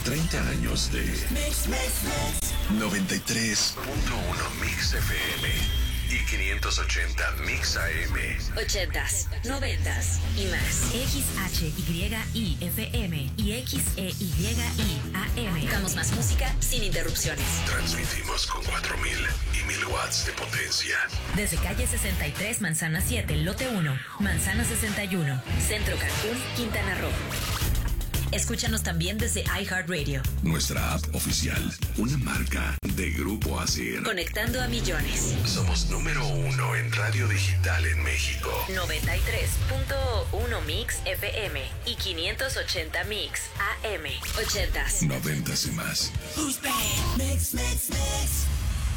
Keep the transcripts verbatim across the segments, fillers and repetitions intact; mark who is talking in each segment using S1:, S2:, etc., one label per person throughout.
S1: treinta años de Mix, Mix, Mix. noventa y tres punto uno Mix F M y quinientos ochenta Mix A M.
S2: ochentas, noventas y más.
S3: X H Y I F M y X E Y I A M.
S2: Damos más música sin interrupciones.
S1: Transmitimos con cuatro mil y mil watts de potencia.
S3: Desde calle sesenta y tres, Manzana siete, lote uno, Manzana sesenta y uno.
S2: Centro Cancún, Quintana Roo. Escúchanos también desde iHeartRadio.
S1: Nuestra app oficial, una marca de Grupo Asir.
S2: Conectando a millones.
S1: Somos número uno en radio digital en México.
S2: noventa y tres punto uno Mix F M y quinientos ochenta Mix A M. ochentas.
S1: Noventas y más.
S2: Mix, mix, mix.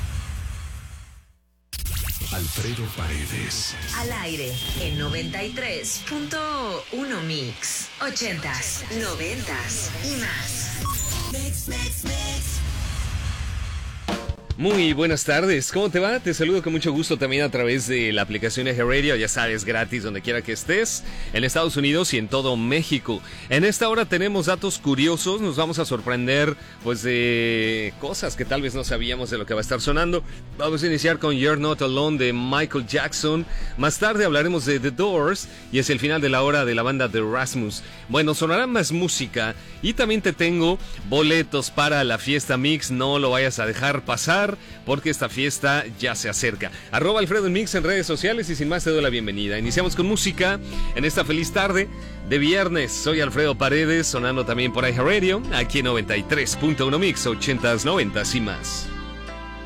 S1: Alfredo Paredes.
S2: Al aire en noventa y tres punto uno Mix. ochentas, noventas y más. Mix, mix, mix.
S4: Muy buenas tardes, ¿cómo te va? Te saludo con mucho gusto también a través de la aplicación de iHeartRadio, ya sabes, gratis donde quiera que estés, en Estados Unidos y en todo México. En esta hora tenemos datos curiosos, nos vamos a sorprender pues de cosas que tal vez no sabíamos de lo que va a estar sonando. Vamos a iniciar con You're Not Alone de Michael Jackson, más tarde hablaremos de The Doors y es el final de la hora de la banda The Rasmus. Bueno, sonará más música y también te tengo boletos para la fiesta Mix, no lo vayas a dejar pasar porque esta fiesta ya se acerca. Arroba Alfredo Mix en redes sociales y sin más te doy la bienvenida. Iniciamos con música en esta feliz tarde de viernes. Soy Alfredo Paredes, sonando también por iHeartRadio, aquí en noventa y tres punto uno Mix, ochentas, noventas y más.